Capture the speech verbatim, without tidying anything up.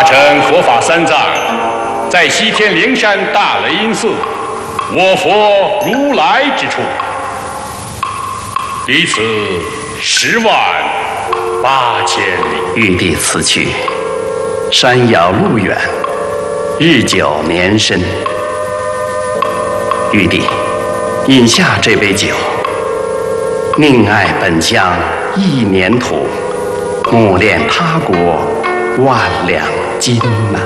大乘佛法三藏，在西天灵山大雷音寺，我佛如来之处，离此十万八千里。 玉帝此去，山遥路远，日久年深。玉帝，饮下这杯酒，宁爱本乡一年土，慕恋他国万两金呐、